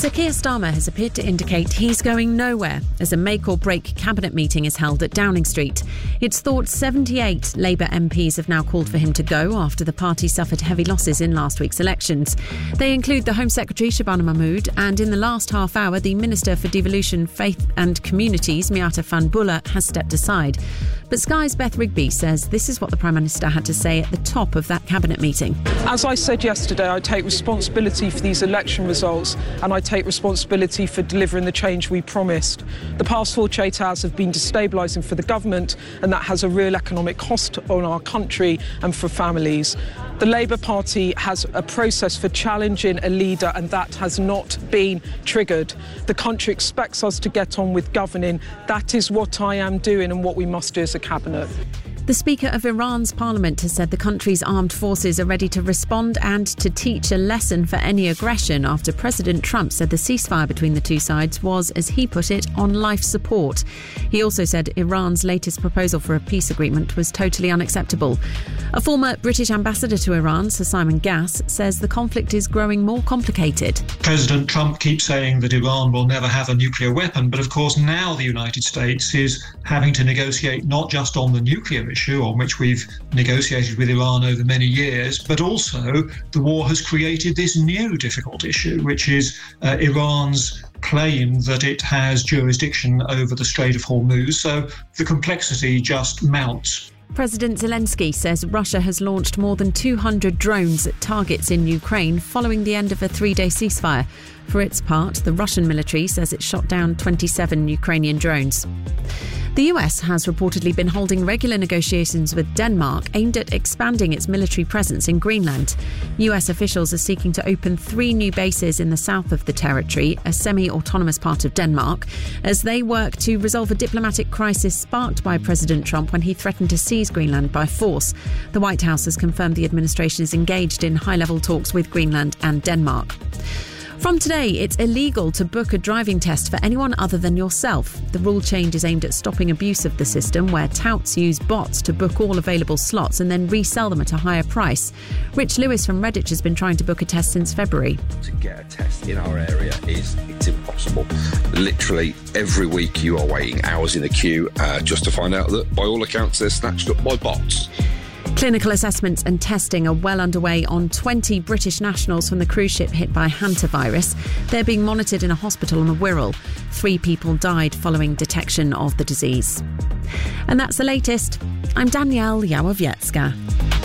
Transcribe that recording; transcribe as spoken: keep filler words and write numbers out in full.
Sir Keir Starmer has appeared to indicate he's going nowhere as a make-or-break cabinet meeting is held at Downing Street. It's thought seventy-eight Labour M Ps have now called for him to go after the party suffered heavy losses in last week's elections. They include the Home Secretary Shabana Mahmood and in the last half hour the Minister for Devolution, Faith and Communities Miata Fawn Bullah has stepped aside. But Sky's Beth Rigby says this is what the Prime Minister had to say at the top of that cabinet meeting. As I said yesterday, I take responsibility for these election results and I take responsibility for delivering the change we promised. The past forty-eight hours have been destabilising for the government and that has a real economic cost on our country and for families. The Labour Party has a process for challenging a leader and that has not been triggered. The country expects us to get on with governing. That is what I am doing and what we must do as a cabinet. The Speaker of Iran's parliament has said the country's armed forces are ready to respond and to teach a lesson for any aggression after President Trump said the ceasefire between the two sides was, as he put it, on life support. He also said Iran's latest proposal for a peace agreement was totally unacceptable. A former British ambassador to Iran, Sir Simon Gass, says the conflict is growing more complicated. President Trump keeps saying that Iran will never have a nuclear weapon, but of course now the United States is having to negotiate not just on the nuclear issue on which we've negotiated with Iran over many years, but also the war has created this new difficult issue, which is uh, Iran's claim that it has jurisdiction over the Strait of Hormuz. So the complexity just mounts. President Zelensky says Russia has launched more than two hundred drones at targets in Ukraine following the end of a three-day ceasefire. For its part, the Russian military says it shot down twenty-seven Ukrainian drones. The U S has reportedly been holding regular negotiations with Denmark aimed at expanding its military presence in Greenland. U S officials are seeking to open three new bases in the south of the territory, a semi-autonomous part of Denmark, as they work to resolve a diplomatic crisis sparked by President Trump when he threatened to seize Greenland by force. The White House has confirmed the administration is engaged in high-level talks with Greenland and Denmark. From today, it's illegal to book a driving test for anyone other than yourself. The rule change is aimed at stopping abuse of the system, where touts use bots to book all available slots and then resell them at a higher price. Rich Lewis from Redditch has been trying to book a test since February. To get a test in our area is it's impossible. Literally every week you are waiting hours in the queue uh, just to find out that, by all accounts, they're snatched up by bots. Clinical assessments and testing are well underway on twenty British nationals from the cruise ship hit by hantavirus. They're being monitored in a hospital on the Wirral. Three people died following detection of the disease. And that's the latest. I'm Danielle Yawowiecka.